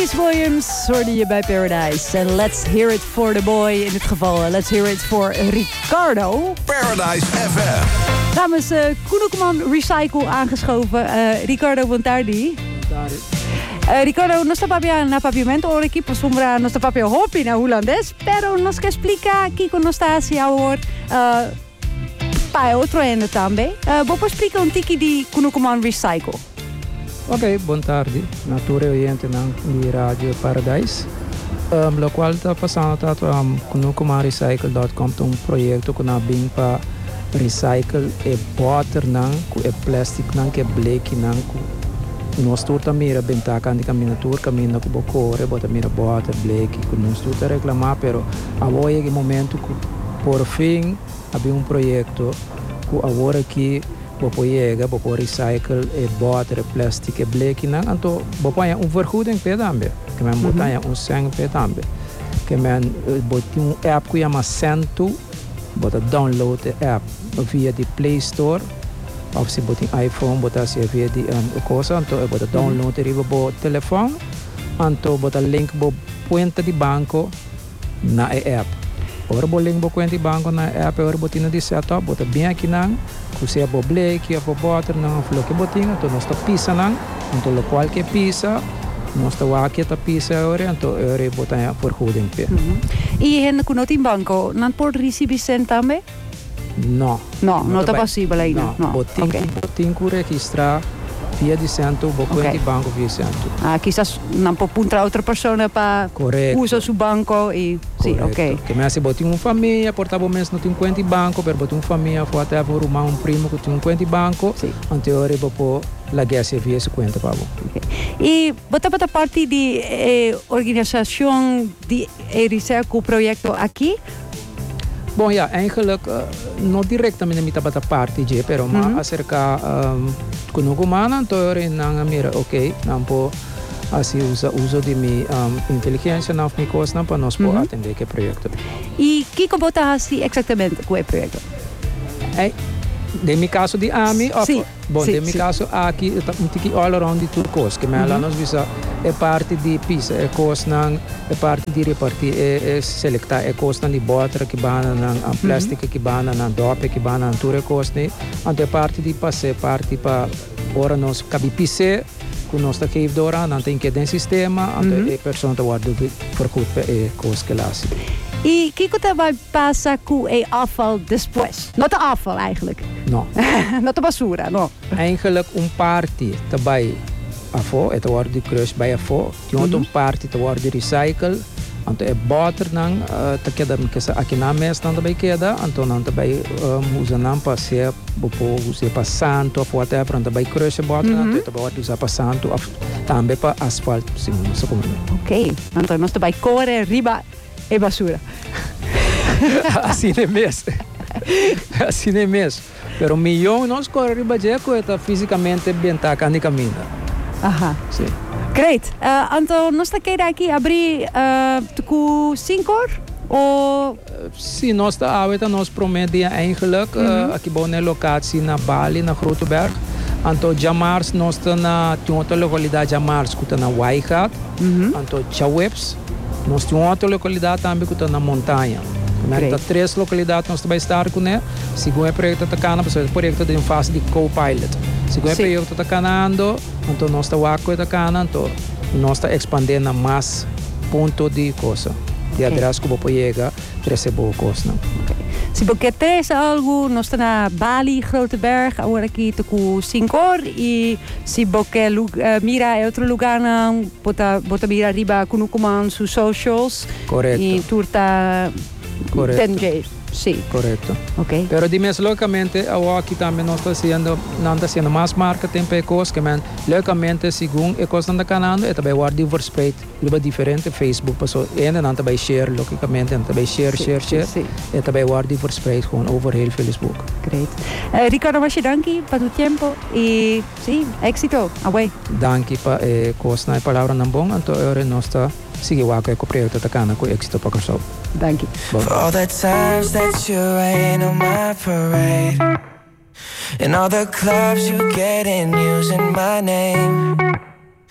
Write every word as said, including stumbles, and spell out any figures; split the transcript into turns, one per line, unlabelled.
Chris Williams hoorde je bij Paradise. En let's hear it for the boy. In dit geval, let's hear it for Ricardo.
Paradise F M.
Namens uh, Koenekman Recycle aangeschoven. Uh, Ricardo Bontardi. Uh, Ricardo, non sta proprio na pavimento, ora aqui sombra, non sta proprio hopi na holandês, pero nos que explica aqui con nostasi hoor. Uh, pai outro ainda também. Uh, Vou explicar um tiki di Koenekman Recycle.
Ok, boa tarde. Natura oriente di Radio Paradise. Um, lo qual está passando tanto um, Koenekman Recycle dot com um projeto que na bem para recycle e water nan, e plastic nan, que blake nan, nós turta mira bentaka andi caminatura caminha com bocore, bota mira water blake, que nós turta reclamar, pero agora é o momento que por fim havia um projeto que agora aqui bopo chega, bopo recycle e water, plastic e blake nan, então bopo é um vergoeding pe também, que men botar é um sangue pe também, que men botar um app que chama Sento, bota download the app via the Play Store, of se botar iPhone, botar se via the um, coisa, então eu bota download riba bo telefone, então bota link bo conta de banco na app. Ora bo link bo conta de banco na app, ora botina de setup, bota bem aqui nan, que se é bo blake, é bo water, não flo que botinha, então nós tá pisa nan, então lo qual que pisa, nós tá aqui tá pisa ora, então ora botar por holding pe.
E hen kunotin banco, non può ricevere também?
No.
No, non è possibile ainda.
No,
no.
botin,
Okay.
botin que registrar via de cento, bo
Okay.
okay. banco via cento.
Ah, quizás non può punta outra persona para usar su banco e sì, ok.
Que me se botin uma família, portava mês não tem conta banco, per botin uma família, foi até por uma um primo que tem um conta banco,
sì.
anteriore bopo la guerra via se conta para bom.
Okay. E bota bota parte de eh, organização de eh, recycle projeto aqui?
Bom, ja, eigenlijk uh, não diretamente me tabata parte je, pero mm-hmm. ma acerca um, Koenekman antor nang mira, ok, nampo assim usa uso de mi um, inteligência na mi coisa não para nós mm-hmm. atender que projeto.
E que como bota assim exatamente com o projeto?
É, de mi caso de AMI,
sì,
bom,
sì,
de mi
sì.
caso aqui um tiki all around di turcos, que me mm-hmm. lá nós visa é parte de pisa, é coisa não, é parte de repartir, é, é selectar, é coisa não de botra que bana não, a plástico mm-hmm. que bana não, dope que bana não, tudo é coisa né, ante parte de passe, parte para ora nós cabe pise, que nós tá que dora, não tem que tem sistema, ante mm-hmm. a pessoa tá guarda por culpa é coisa que lá se.
E o que vai passar com o afval depois? Não é afval eigenlijk?
Não.
Não é basura, não?
Eigenlijk um parte também afo, é o de crush bij afo, die mm-hmm. um parte te worden recycle, anto é boter nang, te queda que aqui na mesa não também queda, anto não também usa não para ser, bopo usa para santo, afo até para também crush boter, anto também pode usar para santo, também para asfalto, sim, não sei como.
Ok, então nós também corre riba e basura.
Assim é mesmo. Assim é mesmo. Pero um milhão nós corre riba de coisa fisicamente bem tá cani caminha.
Aha.
Sim.
Great. Uh, então nós tá querendo aqui abrir uh, com cinco ou
sim, nós tá aweta nós promedia eigenlijk uh, aqui bom na locatie na Bali na Groteberg. Anto Jamars nós tá na tem outra localidade Jamars que tá na Waikaat. Anto Chaweps nós temos outra localidade também que está na montanha. Há três localidades nós também estar com né. Segundo o projeto está cana, porque o projeto tem fase de co-pilot. Segundo o projeto está canando, então nós está aqui está cana, então nós está expandindo mais ponto de coisa. De atrás que vou chegar, treze boa coisa.
Se você tem algo, nós estamos na Bali, Groteberg, agora aqui com cinco e se você uh, mira em outro lugar, bota bota mira riba Koenekman sus socials.
Correto.
E turta ten Sim.
Correto.
Ok.
Pero dimos locamente, aqui também nós está sendo, não está sendo mais marca, tem coisas que man, locamente, segundo a coisa não está canando, e também guarda verspreid, liba diferente, Facebook, passou, e não também share, logicamente, não também share, share, share, e também guarda verspreid, gewoon over heel Facebook.
Great. Uh, Ricardo, was je dankie para tu tempo e, sim, éxito, away.
Dankie para a coisa, na palavra não bom, então agora nós está sige wako ko proyekto takana ko éxito pa kaso.
Thank you.
For all the times that you rain on my parade, and all the clubs you get in using my name.